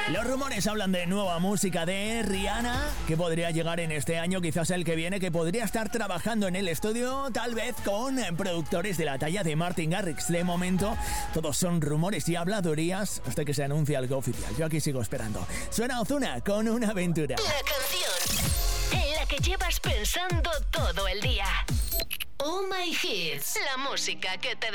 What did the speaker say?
Los rumores hablan de nueva música de Rihanna, que podría llegar en este año, quizás el que viene, que podría estar trabajando en el estudio, tal vez con productores de la talla de Martin Garrix. De momento, todos son rumores y habladurías hasta que se anuncie algo oficial. Yo aquí sigo esperando. Suena Ozuna con Una aventura. La canción en la que llevas pensando todo el día. Oh My Hits, la música que te